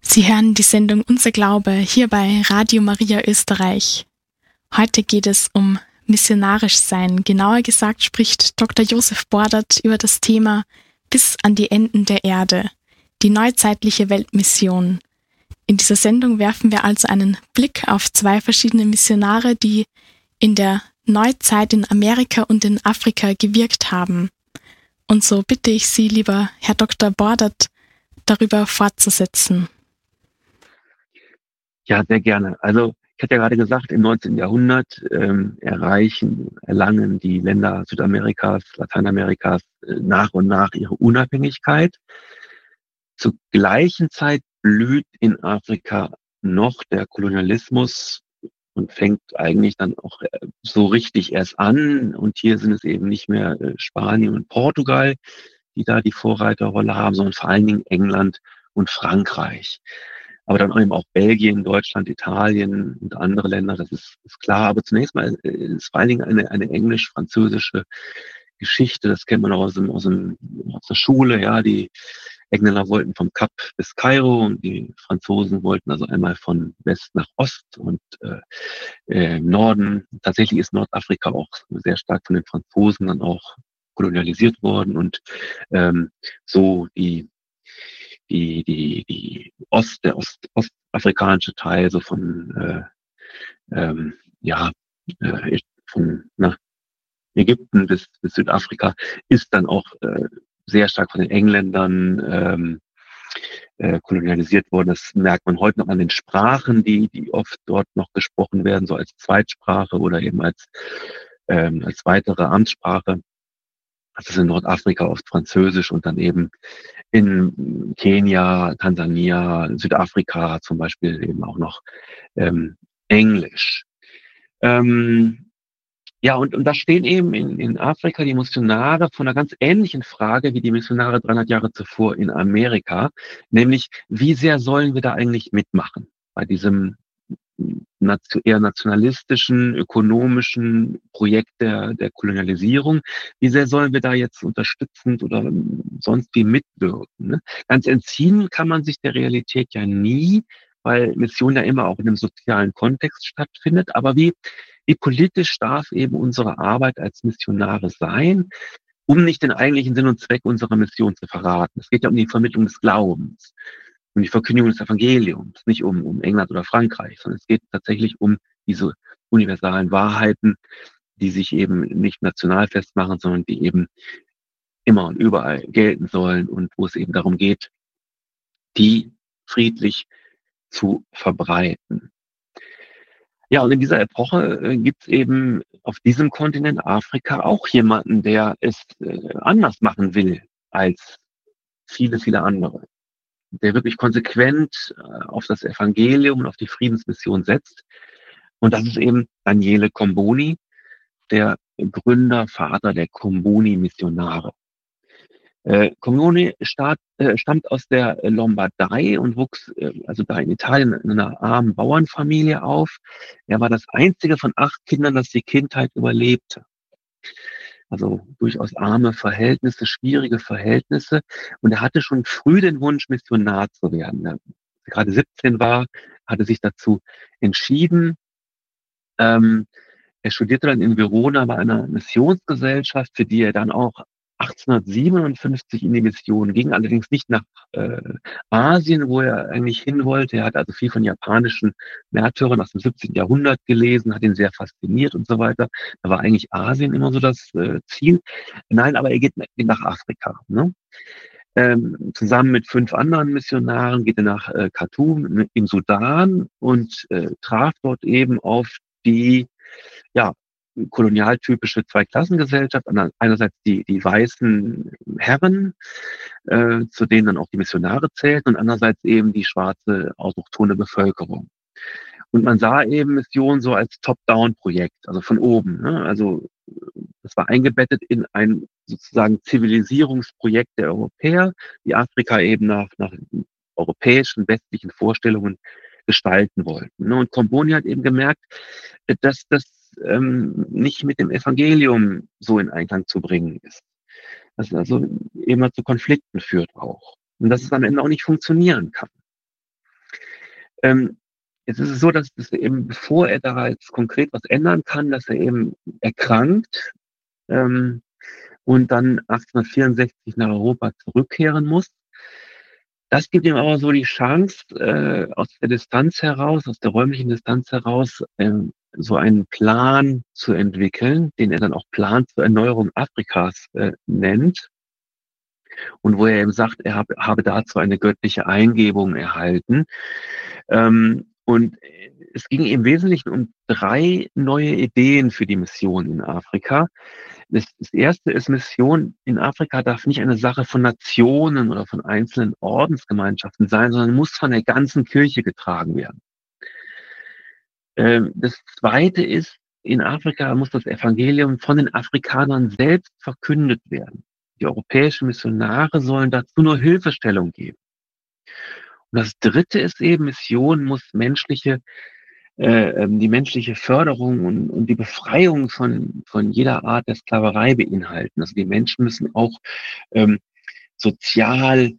Sie hören die Sendung Unser Glaube hier bei Radio Maria Österreich. Heute geht es um missionarisch sein. Genauer gesagt spricht Dr. Josef Bordert über das Thema Bis an die Enden der Erde, die neuzeitliche Weltmission. In dieser Sendung werfen wir also einen Blick auf zwei verschiedene Missionare, die in der Neuzeit in Amerika und in Afrika gewirkt haben. Und so bitte ich Sie, lieber Herr Dr. Bordert, darüber fortzusetzen. Ja, sehr gerne. Also ich hatte ja gerade gesagt, im 19. Jahrhundert erlangen die Länder Südamerikas, Lateinamerikas nach und nach ihre Unabhängigkeit. Zur gleichen Zeit blüht in Afrika noch der Kolonialismus und fängt eigentlich dann auch so richtig erst an. Und hier sind es eben nicht mehr Spanien und Portugal, die da die Vorreiterrolle haben, sondern vor allen Dingen England und Frankreich. Aber dann eben auch Belgien, Deutschland, Italien und andere Länder, das ist klar. Aber zunächst mal ist vor allen Dingen eine englisch-französische Geschichte, das kennt man auch aus der Schule, ja, die Engländer wollten vom Kap bis Kairo und die Franzosen wollten also einmal von West nach Ost und im Norden. Tatsächlich ist Nordafrika auch sehr stark von den Franzosen dann auch kolonialisiert worden und so der ostafrikanische Teil so von von Ägypten bis Südafrika ist dann auch sehr stark von den Engländern kolonialisiert worden. Das merkt man heute noch an den Sprachen, die oft dort noch gesprochen werden, so als Zweitsprache oder eben als weitere Amtssprache. Das ist in Nordafrika oft Französisch und dann eben in Kenia, Tansania, Südafrika zum Beispiel eben auch noch Englisch. Ja, und da stehen eben in Afrika die Missionare vor einer ganz ähnlichen Frage wie die Missionare 300 Jahre zuvor in Amerika, nämlich wie sehr sollen wir da eigentlich mitmachen bei diesem eher nationalistischen, ökonomischen Projekt der Kolonialisierung. Wie sehr sollen wir da jetzt unterstützend oder sonst wie mitwirken? Ne? Ganz entziehen kann man sich der Realität ja nie, weil Mission ja immer auch in einem sozialen Kontext stattfindet. Aber wie politisch darf eben unsere Arbeit als Missionare sein, um nicht den eigentlichen Sinn und Zweck unserer Mission zu verraten? Es geht ja um die Vermittlung des Glaubens, um die Verkündigung des Evangeliums, nicht um England oder Frankreich, sondern es geht tatsächlich um diese universalen Wahrheiten, die sich eben nicht national festmachen, sondern die eben immer und überall gelten sollen und wo es eben darum geht, die friedlich zu verbreiten. Ja, und in dieser Epoche gibt es eben auf diesem Kontinent Afrika auch jemanden, der es anders machen will als viele, viele andere, der wirklich konsequent auf das Evangelium und auf die Friedensmission setzt. Und das ist eben Daniele Comboni, der Gründer, Vater der Comboni-Missionare. Comboni stammt aus der Lombardei und wuchs also da in Italien in einer armen Bauernfamilie auf. Er war das einzige von 8 Kindern, das die Kindheit überlebte. Also durchaus arme Verhältnisse, schwierige Verhältnisse. Und er hatte schon früh den Wunsch, Missionar zu werden. Er gerade 17 war, hatte sich dazu entschieden. Er studierte dann in Verona bei einer Missionsgesellschaft, für die er dann auch 1857 in die Mission ging, allerdings nicht nach Asien, wo er eigentlich hin wollte. Er hat also viel von japanischen Märtyrern aus dem 17. Jahrhundert gelesen, hat ihn sehr fasziniert und so weiter. Da war eigentlich Asien immer so das Ziel. Nein, aber er geht nach Afrika. Ne? Zusammen mit 5 anderen Missionaren geht er nach Khartoum im Sudan und traf dort eben auf die kolonialtypische Zweiklassengesellschaft, einerseits die weißen Herren, zu denen dann auch die Missionare zählten, und andererseits eben die schwarze autochthone Bevölkerung. Und man sah eben Mission so als Top-Down-Projekt, also von oben. Ne? Also das war eingebettet in ein sozusagen Zivilisierungsprojekt der Europäer, die Afrika eben nach europäischen, westlichen Vorstellungen gestalten wollten. Ne? Und Comboni hat eben gemerkt, dass das nicht mit dem Evangelium so in Einklang zu bringen ist. Dass es also immer zu Konflikten führt auch. Und dass es am Ende auch nicht funktionieren kann. Ähm, Jetzt ist es so, dass es eben, bevor er da jetzt konkret was ändern kann, dass er eben erkrankt, ähm, und dann 1864 nach Europa zurückkehren muss. Das gibt ihm aber so die Chance, aus der Distanz heraus, aus der räumlichen Distanz heraus, so einen Plan zu entwickeln, den er dann auch Plan zur Erneuerung Afrikas nennt, und wo er eben sagt, er habe dazu eine göttliche Eingebung erhalten. Und es ging im Wesentlichen um 3 neue Ideen für die Mission in Afrika. Das erste ist, Mission in Afrika darf nicht eine Sache von Nationen oder von einzelnen Ordensgemeinschaften sein, sondern muss von der ganzen Kirche getragen werden. Das zweite ist, in Afrika muss das Evangelium von den Afrikanern selbst verkündet werden. Die europäischen Missionare sollen dazu nur Hilfestellung geben. Und das dritte ist eben, Mission muss die menschliche Förderung und die Befreiung von jeder Art der Sklaverei beinhalten. Also die Menschen müssen auch sozial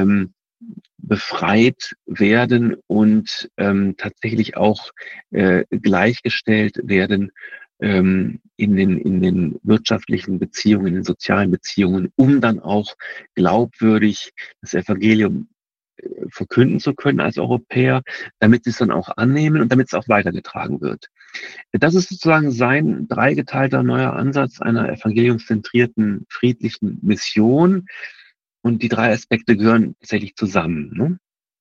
befreit werden und tatsächlich auch gleichgestellt werden in den wirtschaftlichen Beziehungen, in den sozialen Beziehungen, um dann auch glaubwürdig das Evangelium verkünden zu können als Europäer, damit sie es dann auch annehmen und damit es auch weitergetragen wird. Das ist sozusagen sein dreigeteilter neuer Ansatz einer evangeliumszentrierten, friedlichen Mission. Und die 3 Aspekte gehören tatsächlich zusammen. Ne?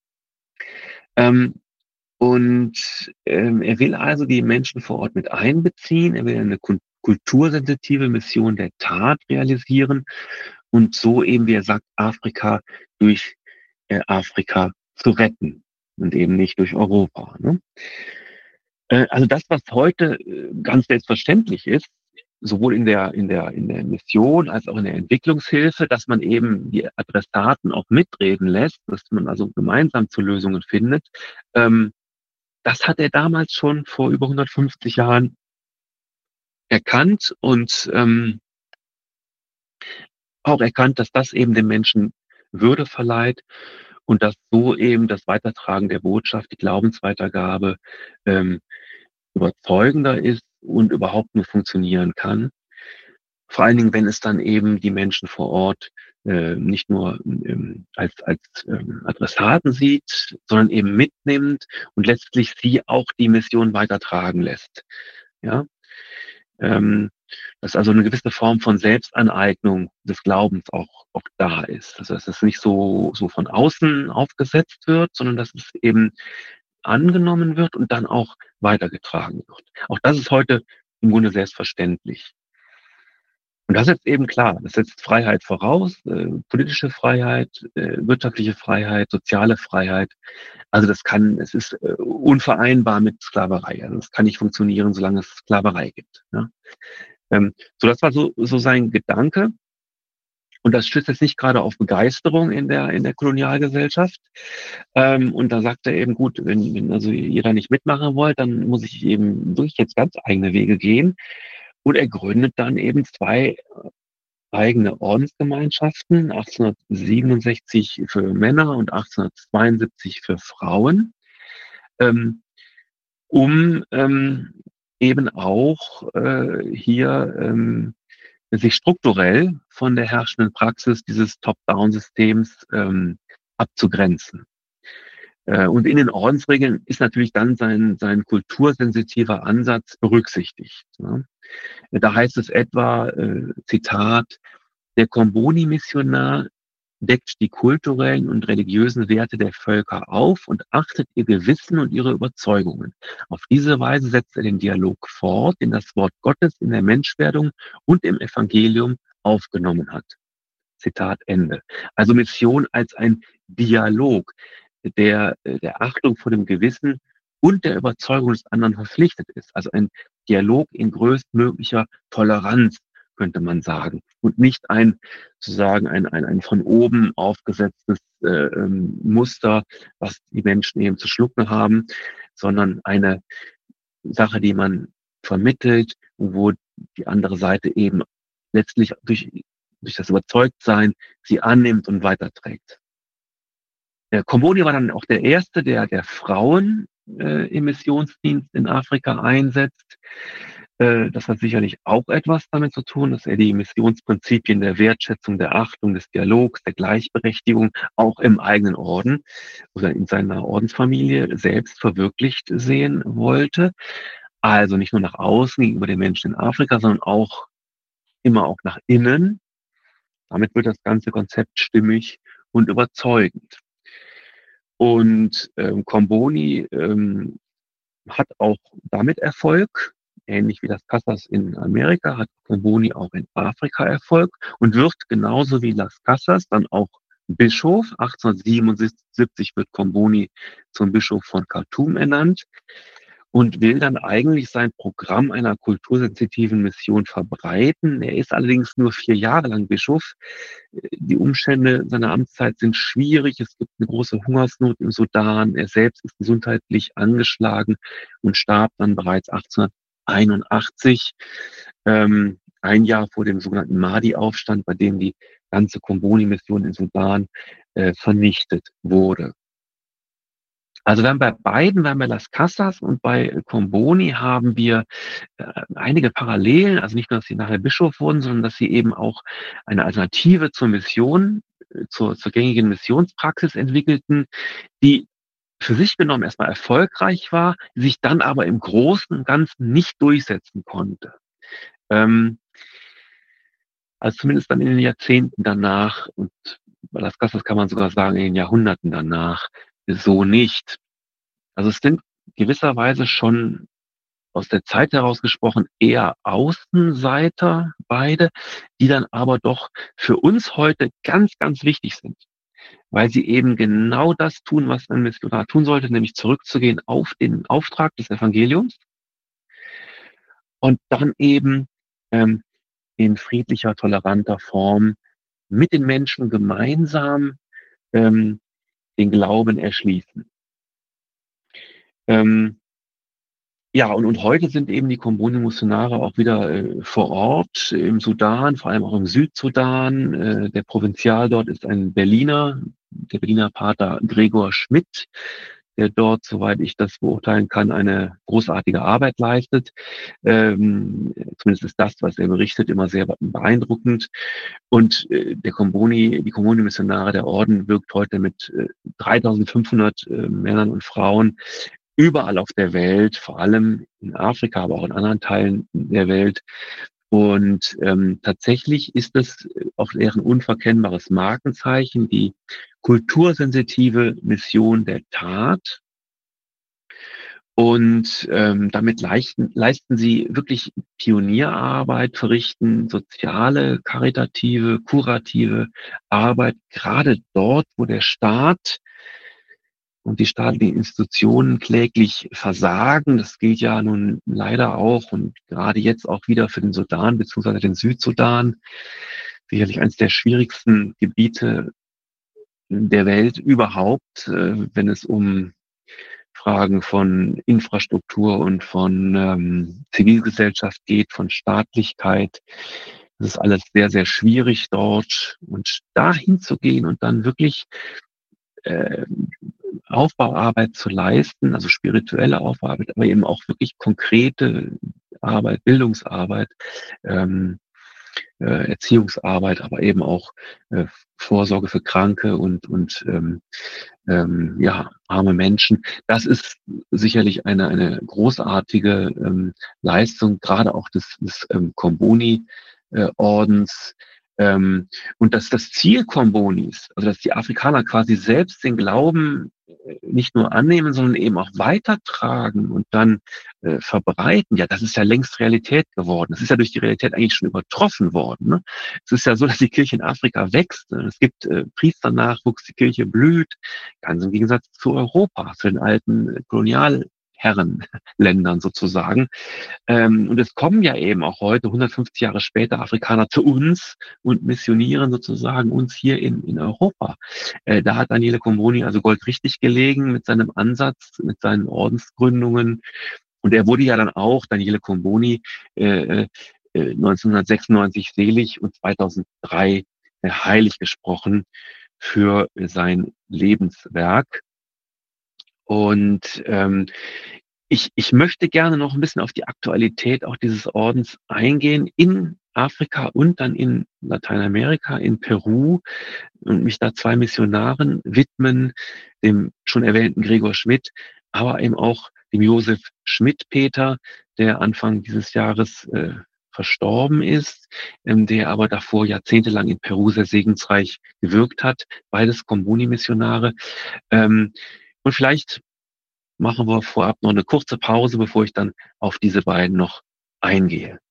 Er will also die Menschen vor Ort mit einbeziehen. Er will eine kultursensitive Mission der Tat realisieren und so eben, wie er sagt, Afrika durch Afrika zu retten und eben nicht durch Europa. Ne? Also das, was heute ganz selbstverständlich ist, sowohl in der Mission als auch in der Entwicklungshilfe, dass man eben die Adressaten auch mitreden lässt, dass man also gemeinsam zu Lösungen findet. Das hat er damals schon vor über 150 Jahren erkannt und auch erkannt, dass das eben den Menschen Würde verleiht und dass so eben das Weitertragen der Botschaft, die Glaubensweitergabe überzeugender ist und überhaupt nur funktionieren kann. Vor allen Dingen, wenn es dann eben die Menschen vor Ort nicht nur als Adressaten sieht, sondern eben mitnimmt und letztlich sie auch die Mission weitertragen lässt. Ja, dass also eine gewisse Form von Selbstaneignung des Glaubens auch da ist. Also dass es nicht so von außen aufgesetzt wird, sondern dass es eben angenommen wird und dann auch weitergetragen wird. Auch das ist heute im Grunde selbstverständlich. Und das ist eben klar, das setzt Freiheit voraus, politische Freiheit, wirtschaftliche Freiheit, soziale Freiheit. Also es ist unvereinbar mit Sklaverei. Also es kann nicht funktionieren, solange es Sklaverei gibt. Ne? So, das war so sein Gedanke. Und das stößt jetzt nicht gerade auf Begeisterung in der Kolonialgesellschaft. Und da sagt er eben, gut, wenn also ihr da nicht mitmachen wollt, dann muss ich eben wirklich jetzt ganz eigene Wege gehen. Und er gründet dann eben 2 eigene Ordensgemeinschaften, 1867 für Männer und 1872 für Frauen, um eben auch hier sich strukturell von der herrschenden Praxis dieses Top-Down-Systems abzugrenzen. Und in den Ordensregeln ist natürlich dann sein kultursensitiver Ansatz berücksichtigt. Ne? Da heißt es etwa, Zitat, der Comboni-Missionar deckt die kulturellen und religiösen Werte der Völker auf und achtet ihr Gewissen und ihre Überzeugungen. Auf diese Weise setzt er den Dialog fort, den das Wort Gottes in der Menschwerdung und im Evangelium aufgenommen hat. Zitat Ende. Also Mission als ein Dialog, der Achtung vor dem Gewissen und der Überzeugung des anderen verpflichtet ist. Also ein Dialog in größtmöglicher Toleranz, könnte man sagen. Und nicht ein von oben aufgesetztes Muster, was die Menschen eben zu schlucken haben, sondern eine Sache, die man vermittelt, wo die andere Seite eben letztlich durch das Überzeugtsein sie annimmt und weiterträgt. Comboni war dann auch der Erste, der Frauen im Missionsdienst in Afrika einsetzt. Das hat sicherlich auch etwas damit zu tun, dass er die Missionsprinzipien der Wertschätzung, der Achtung, des Dialogs, der Gleichberechtigung auch im eigenen Orden oder in seiner Ordensfamilie selbst verwirklicht sehen wollte. Also nicht nur nach außen gegenüber den Menschen in Afrika, sondern auch immer auch nach innen. Damit wird das ganze Konzept stimmig und überzeugend. Und Comboni hat auch damit Erfolg, ähnlich wie das Casas in Amerika, hat Comboni auch in Afrika Erfolg und wird genauso wie Las Casas dann auch Bischof. 1877 wird Comboni zum Bischof von Khartoum ernannt und will dann eigentlich sein Programm einer kultursensitiven Mission verbreiten. Er ist allerdings nur 4 Jahre lang Bischof. Die Umstände seiner Amtszeit sind schwierig. Es gibt eine große Hungersnot im Sudan. Er selbst ist gesundheitlich angeschlagen und starb dann bereits 1881, ein Jahr vor dem sogenannten Mahdi-Aufstand, bei dem die ganze Comboni-Mission im Sudan vernichtet wurde. Also wir haben bei beiden, wir haben bei Las Casas und bei Comboni haben wir einige Parallelen, also nicht nur, dass sie nachher Bischof wurden, sondern dass sie eben auch eine Alternative zur Mission, zur gängigen Missionspraxis entwickelten, die für sich genommen erstmal erfolgreich war, sich dann aber im Großen und Ganzen nicht durchsetzen konnte. Also zumindest dann in den Jahrzehnten danach und bei Las Casas kann man sogar sagen, in den Jahrhunderten danach so nicht. Also es sind gewisserweise schon aus der Zeit heraus gesprochen eher Außenseiter beide, die dann aber doch für uns heute ganz, ganz wichtig sind, weil sie eben genau das tun, was ein Missionar tun sollte, nämlich zurückzugehen auf den Auftrag des Evangeliums und dann eben in friedlicher, toleranter Form mit den Menschen gemeinsam den Glauben erschließen. Ja, und heute sind eben die Comboni-Missionare auch wieder vor Ort im Sudan, vor allem auch im Südsudan. Der Provinzial dort ist ein Berliner, der Berliner Pater Gregor Schmidt, der dort, soweit ich das beurteilen kann, eine großartige Arbeit leistet. Zumindest ist das, was er berichtet, immer sehr beeindruckend. Und die Comboni-Missionare, der Orden wirkt heute mit 3500 Männern und Frauen überall auf der Welt, vor allem in Afrika, aber auch in anderen Teilen der Welt. Und tatsächlich ist es auch deren unverkennbares Markenzeichen, die kultursensitive Mission der Tat. Und damit leisten sie wirklich Pionierarbeit, verrichten soziale, karitative, kurative Arbeit, gerade dort, wo der Staat und die staatlichen Institutionen kläglich versagen. Das gilt ja nun leider auch und gerade jetzt auch wieder für den Sudan bzw. den Südsudan. Sicherlich eines der schwierigsten Gebiete der Welt überhaupt, wenn es um Fragen von Infrastruktur und von Zivilgesellschaft geht, von Staatlichkeit. Das ist alles sehr, sehr schwierig dort. Und dahin zu gehen und dann wirklich Aufbauarbeit zu leisten, also spirituelle Aufbauarbeit, aber eben auch wirklich konkrete Arbeit, Bildungsarbeit, Erziehungsarbeit, aber eben auch Vorsorge für Kranke und ja, arme Menschen. Das ist sicherlich eine großartige Leistung, gerade auch des Comboni-Ordens. Und dass das Ziel Combonis, also dass die Afrikaner quasi selbst den Glauben nicht nur annehmen, sondern eben auch weitertragen und dann verbreiten, ja, das ist ja längst Realität geworden. Das ist ja durch die Realität eigentlich schon übertroffen worden. Ne? Es ist ja so, dass die Kirche in Afrika wächst. Ne? Es gibt Priesternachwuchs, die Kirche blüht, ganz im Gegensatz zu Europa, zu den alten Kolonialherrenländern sozusagen. Und es kommen ja eben auch heute, 150 Jahre später, Afrikaner zu uns und missionieren sozusagen uns hier in Europa. Da hat Daniele Comboni also Gold richtig gelegen mit seinem Ansatz, mit seinen Ordensgründungen. Und er wurde ja dann auch, Daniele Comboni, 1996 selig und 2003 heilig gesprochen. für sein Lebenswerk. Und ich möchte gerne noch ein bisschen auf die Aktualität auch dieses Ordens eingehen in Afrika und dann in Lateinamerika, in Peru, und mich da 2 Missionaren widmen, dem schon erwähnten Gregor Schmidt, aber eben auch dem Josef Schmidt-Peter, der Anfang dieses Jahres verstorben ist, der aber davor jahrzehntelang in Peru sehr segensreich gewirkt hat. Beides Comboni-Missionare. Und vielleicht machen wir vorab noch eine kurze Pause, bevor ich dann auf diese beiden noch eingehe.